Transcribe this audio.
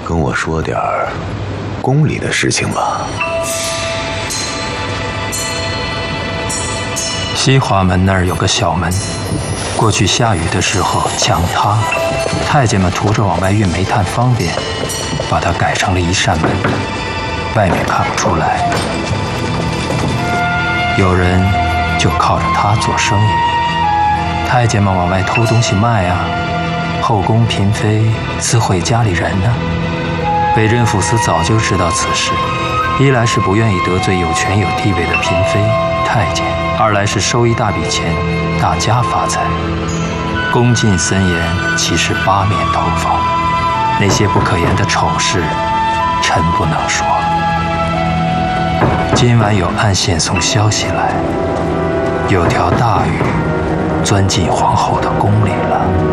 跟我说点儿宫里的事情吧。 西华门那儿有个小门，过去下雨的时候墙塌了，太监们图着往外运煤炭方便，把它改成了一扇门，外面看不出来。有人就靠着它做生意，太监们往外偷东西卖啊，后宫嫔妃私会家里人呢。北镇抚司早就知道此事，一来是不愿意得罪有权有地位的嫔妃太监，二来是收一大笔钱，大家发财。宫禁森严，其实八面投防，那些不可言的丑事，臣不能说。今晚有暗线送消息来，有条大鱼钻进皇后的宫里了。